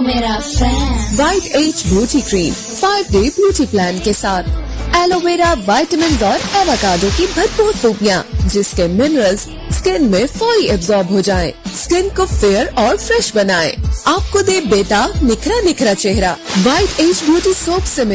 मेरा fan. White as beauty cream 5 day beauty plan के साथ एलोवेरा, विटामिन और एवोकाडो की भरपूर खूबियाँ, जिसके मिनरल्स स्किन में फौरी एब्जॉर्ब हो जाएं, स्किन को फेयर और फ्रेश बनाएं, आपको दे बेटा निखरा निखरा चेहरा। व्हाइट एज ब्यूटी सोप से